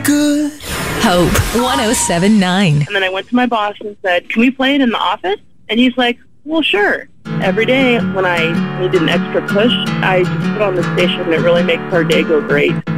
Good. Hope 107.9. And then I went to my boss and said, can we play it in the office? And he's like, well, sure. Every day when I needed an extra push, I just put on the station and it really makes our day go great.